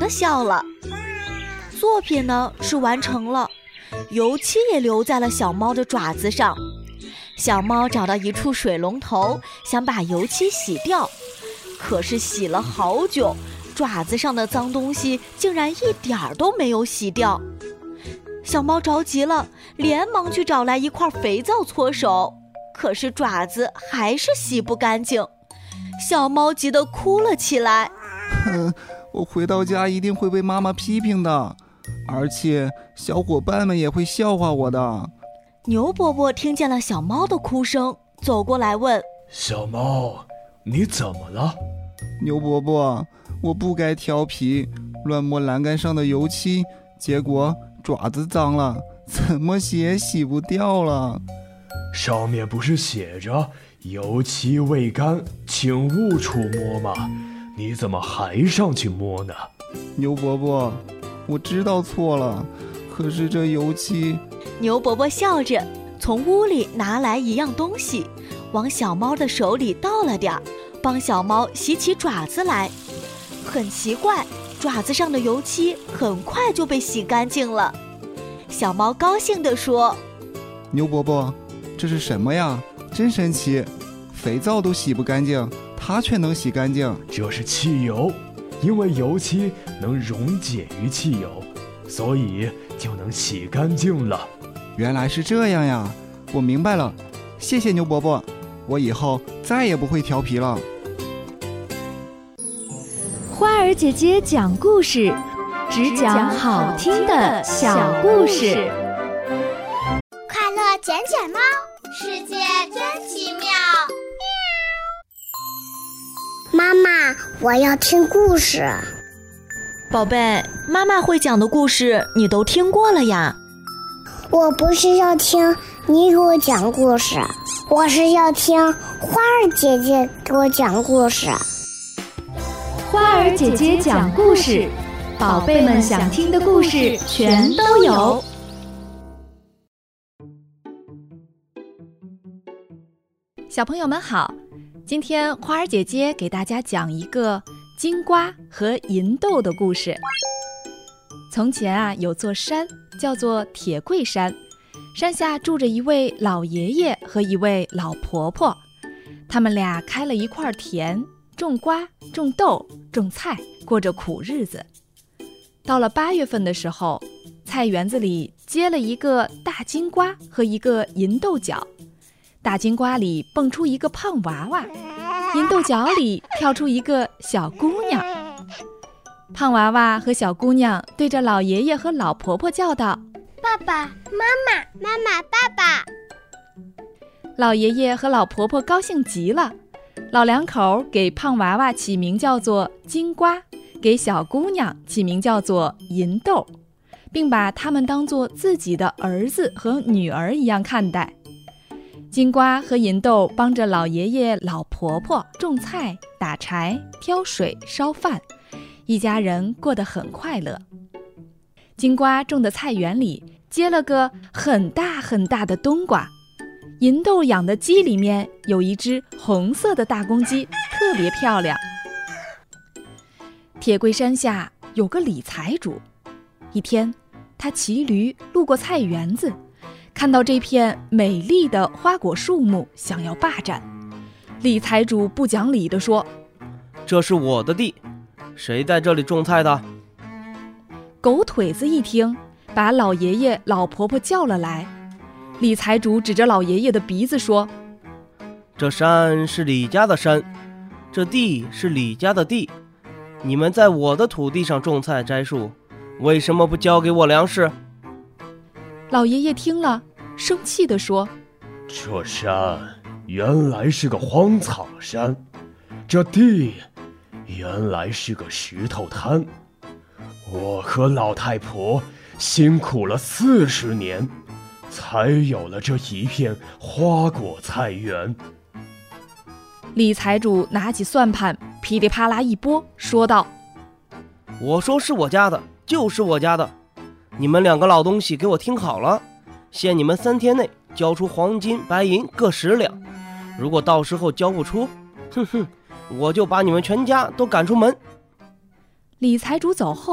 地笑了。作品呢是完成了，油漆也留在了小猫的爪子上。小猫找到一处水龙头，想把油漆洗掉，可是洗了好久，爪子上的脏东西竟然一点儿都没有洗掉。小猫着急了，连忙去找来一块肥皂搓手，可是爪子还是洗不干净。小猫急得哭了起来。 我回到家一定会被妈妈批评的，而且小伙伴们也会笑话我的。 牛伯伯听见了小猫的哭声，走过来问： 小猫，你怎么了？ 牛伯伯，我不该调皮，乱摸栏杆上的油漆，结果爪子脏了，怎么洗也洗不掉了。 上面不是写着油漆未干，请勿触摸吗？你怎么还上去摸呢？ 牛伯伯，我知道错了，可是这油漆…… 牛伯伯笑着从屋里拿来一样东西，往小猫的手里倒了点，帮小猫洗起爪子来。很奇怪，爪子上的油漆很快就被洗干净了。小猫高兴地说： 牛伯伯，这是什么呀？真神奇，肥皂都洗不干净，它却能洗干净。 这是汽油，因为油漆能溶解于汽油，所以就能洗干净了。 原来是这样呀，我明白了，谢谢牛伯伯，我以后再也不会调皮了。 花儿姐姐讲故事，只讲好听的小故事。 快乐捡捡猫，世界真奇妙。妈妈，我要听故事。 宝贝，妈妈会讲的故事你都听过了呀。 我不是要听你给我讲故事，我是要听花儿姐姐给我讲故事。 花儿姐姐讲故事，宝贝们想听的故事全都有。 小朋友们好，今天花儿姐姐给大家讲一个金瓜和银豆的故事。从前啊，有座山叫做铁桂山，山下住着一位老爷爷和一位老婆婆，他们俩开了一块田，种瓜、种豆、种菜，过着苦日子。到了8月份的时候，菜园子里结了一个大金瓜和一个银豆角，大金瓜里蹦出一个胖娃娃，银豆角里跳出一个小姑娘。胖娃娃和小姑娘对着老爷爷和老婆婆叫道： 爸爸妈妈，妈妈爸爸。 老爷爷和老婆婆高兴极了，老两口给胖娃娃起名叫做金瓜，给小姑娘起名叫做银豆，并把他们当作自己的儿子和女儿一样看待。金瓜和银豆帮着老爷爷老婆婆种菜、打柴、挑水、烧饭，一家人过得很快乐。金瓜种的菜园里结了个很大很大的冬瓜，银豆养的鸡里面有一只红色的大公鸡，特别漂亮。铁桂山下有个李财主，一天他骑驴路过菜园子，看到这片美丽的花果树木，想要霸占。李财主不讲理地说： 这是我的地，谁在这里种菜的？ 狗腿子一听，把老爷爷老婆婆叫了来。李财主指着老爷爷的鼻子说： 这山是李家的山，这地是李家的地，你们在我的土地上种菜摘树，为什么不交给我粮食？ 老爷爷听了，生气地说： 这山原来是个荒草山，这地原来是个石头滩，我和老太婆辛苦了40年，才有了这一片花果菜园。 李财主拿起算盘，噼里啪啦一拨，说道： 我说是我家的，就是我家的，你们2个老东西给我听好了，限你们3天内交出黄金白银各10两，如果到时候交不出，我就把你们全家都赶出门。 李财主走后，